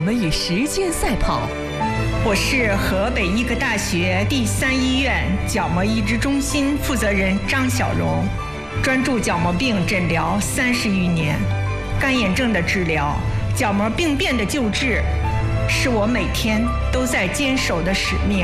我们与时间赛跑。 我是河北医科大学第3医院角膜移植中心负责人张小荣，专注角膜病诊疗30余年，干眼症的治疗、角膜病变的救治，是我每天都在坚守的使命。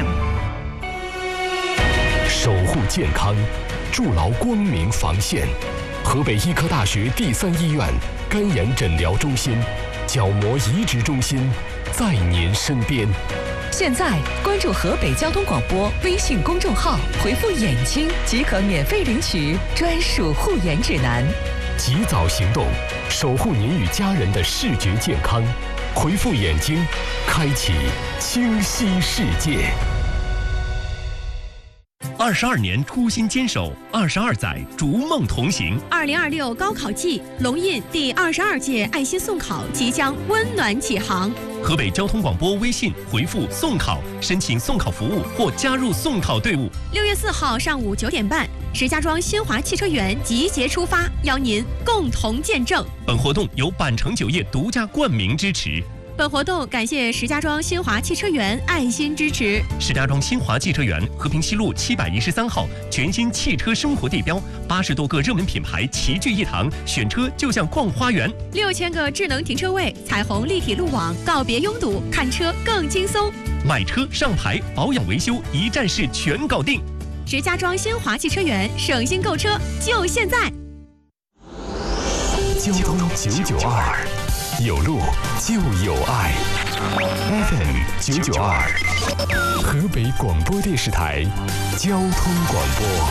守护健康，筑牢光明防线。河北医科大学第3医院干眼诊疗中心、角膜移植中心在您身边。 现在关注河北交通广播微信公众号，回复“眼睛”即可免费领取专属护眼指南。 及早行动，守护您与家人的视觉健康。回复“眼睛”，开启清晰世界。 22年初心坚守，22载逐梦同行。 2026高考季，龙印第22届爱心送考即将温暖启航。 河北交通广播微信回复“送考”，申请送考服务或加入送考队伍。 6月4号上午9点半，石家庄新华汽车园集结出发，邀您共同见证。 本活动由百城酒业独家冠名支持。 本活动感谢石家庄新华汽车园爱心支持。 石家庄新华汽车园和平西路713号全新汽车生活地标，80多个热门品牌齐聚一堂，选车就像逛花园。 6000个智能停车位，彩虹立体路网，告别拥堵，看车更轻松。 买车、上牌、保养、维修一站式全搞定。 石家庄新华汽车园，省心购车就现在。 交通992。有路就有爱 ，FM 992，河北广播电视台交通广播。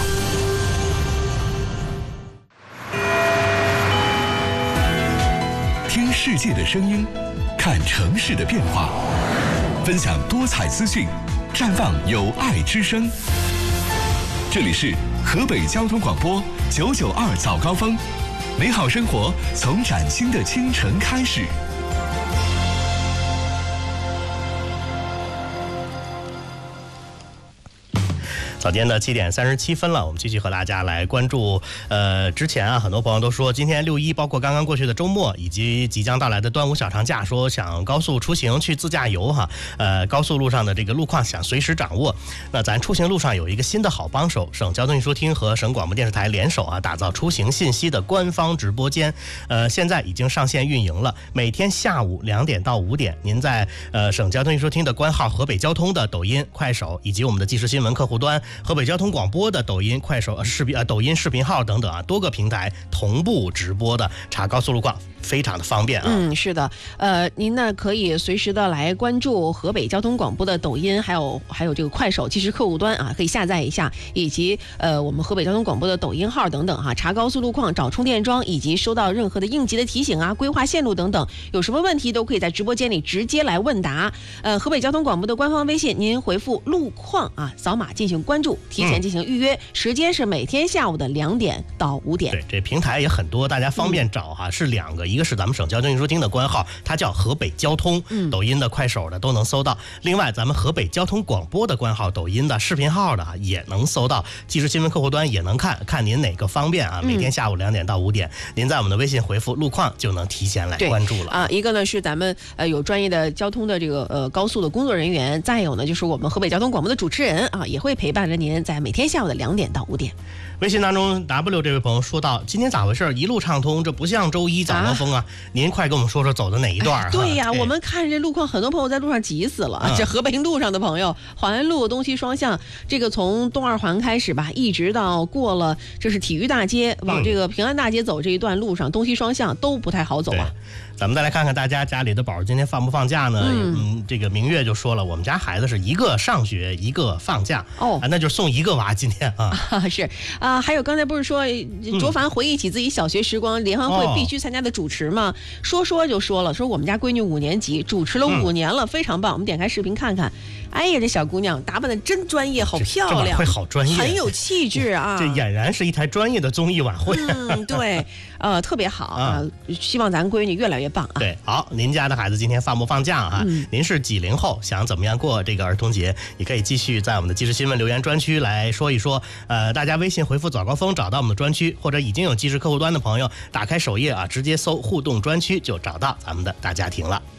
听世界的声音，看城市的变化，分享多彩资讯，绽放有爱之声。这里是河北交通广播992早高峰。美好生活从崭新的清晨开始。 早间的7点37分了，我们继续和大家来关注。之前啊，很多朋友都说，今天6·1，包括刚刚过去的周末，以及即将到来的端午小长假，说想高速出行去自驾游哈。高速路上的这个路况想随时掌握。那咱出行路上有一个新的好帮手，省交通运输厅和省广播电视台联手啊，打造出行信息的官方直播间。现在已经上线运营了，每天下午2点到5点，您在省交通运输厅的官号河北交通的抖音、快手，以及我们的即时新闻客户端。河北交通广播的抖音、快手、抖音视频号等等啊，多个平台同步直播的查高速路况，非常的方便啊。 是的，您呢可以随时的来关注河北交通广播的抖音，还有这个快手即时客户端啊，可以下载一下，以及我们河北交通广播的抖音号等等哈，查高速路况、找充电桩，以及收到任何的应急的提醒啊、规划线路等等，有什么问题都可以在直播间里直接来问答。河北交通广播的官方微信，您回复路况啊，扫码进行关注，提前进行预约，时间是每天下午的2点到5点。 对，这平台也很多，大家方便找哈，是2个，一个是咱们省交通运输厅的官号，它叫河北交通，抖音的、快手的都能搜到。另外，咱们河北交通广播的官号、抖音的、视频号的也能搜到，即时新闻客户端也能看您哪个方便啊。每天下午2点到5点，您在我们的微信回复路况就能提前来关注了啊。一个呢是咱们有专业的交通的这个高速的工作人员，再有呢就是我们河北交通广播的主持人啊，也会陪伴着您在每天下午的2点到5点。 微信当中 W 这位朋友说到，今天咋回事？一路畅通，这不像周一早高峰啊！您快跟我们说说走的哪一段？ 对呀，我们看这路况，很多朋友在路上急死了。这河北路上的朋友，环安路东西双向，这个从东二环开始吧，一直到过了这是体育大街，往这个平安大街走这一段路上，东西双向都不太好走啊。 咱们再来看看大家家里的宝今天放不放假呢？这个明月就说了，我们家孩子是一个上学一个放假那就送一个娃今天啊。 是啊，还有刚才不是说卓凡回忆起自己小学时光联欢会必须参加的主持吗？说就说了，说我们家闺女5年级主持了5年了，非常棒。我们点开视频看看，哎呀，这小姑娘打扮的真专业，好漂亮， 会好专业， 很有气质啊。 这俨然是一台专业的综艺晚会。 对，特别好啊。希望咱闺女越来越棒啊。 对，好，您家的孩子今天放不放假啊？您是90后，想怎么样过这个儿童节？也可以继续在我们的即时新闻留言专区来说一说。大家微信回复早高峰找到我们的专区，或者已经有即时客户端的朋友，打开首页啊，直接搜互动专区就找到咱们的大家庭了。